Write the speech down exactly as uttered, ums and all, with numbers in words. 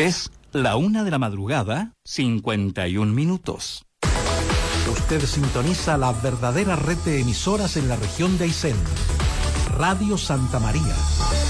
Es la una de la madrugada, cincuenta y un minutos. Usted sintoniza la verdadera red de emisoras en la región de Aysén. Radio Santa María,